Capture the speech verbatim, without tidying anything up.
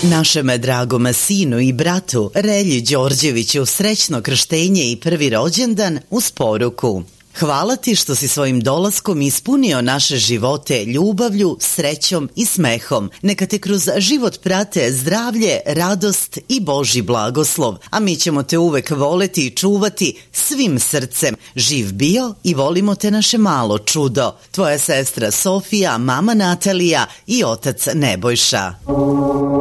Našem dragom sinu i bratu Relji Đorđeviću srećno krštenje i prvi rođendan uz poruku: hvala ti što si svojim dolaskom ispunio naše živote ljubavlju, srećom i smehom. Neka te kroz život prate zdravlje, radost i Božji blagoslov, a mi ćemo te uvek voleti i čuvati svim srcem. Živ bio i volimo te, naše malo čudo. Tvoja sestra Sofija, mama Natalija i otac Nebojša.